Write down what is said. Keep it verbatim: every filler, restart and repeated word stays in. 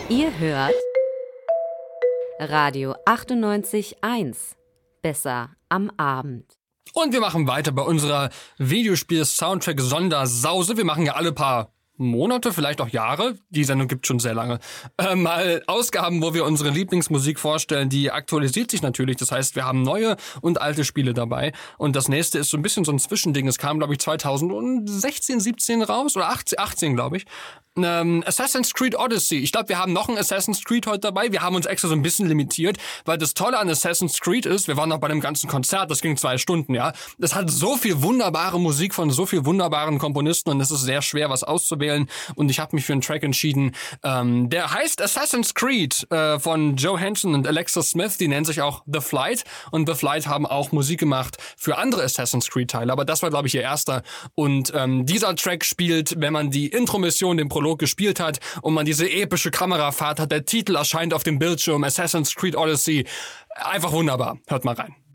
Ihr hört Radio achtundneunzig Komma eins. Besser am Abend. Und wir machen weiter bei unserer Videospiel-Soundtrack-Sondersause. Wir machen ja alle paar Monate, vielleicht auch Jahre, die Sendung gibt schon sehr lange, äh, mal Ausgaben, wo wir unsere Lieblingsmusik vorstellen. Die aktualisiert sich natürlich, das heißt, wir haben neue und alte Spiele dabei. Und das nächste ist so ein bisschen so ein Zwischending. Es kam, glaube ich, zweitausendsechzehn, siebzehn raus, oder achtzehn, achtzehn glaube ich. Ähm, Assassin's Creed Odyssey. Ich glaube, wir haben noch ein Assassin's Creed heute dabei. Wir haben uns extra so ein bisschen limitiert, weil das Tolle an Assassin's Creed ist, wir waren noch bei dem ganzen Konzert, das ging zwei Stunden, ja. Das hat so viel wunderbare Musik von so viel wunderbaren Komponisten und es ist sehr schwer, was auszuwählen. Und ich habe mich für einen Track entschieden, ähm, der heißt Assassin's Creed äh, von Joe Henson und Alexa Smith. Die nennen sich auch The Flight. Und The Flight haben auch Musik gemacht für andere Assassin's Creed-Teile. Aber das war, glaube ich, ihr erster. Und ähm, dieser Track spielt, wenn man die Intro-Mission, den Prolog gespielt hat und man diese epische Kamerafahrt hat, der Titel erscheint auf dem Bildschirm, Assassin's Creed Odyssey. Einfach wunderbar. Hört mal rein.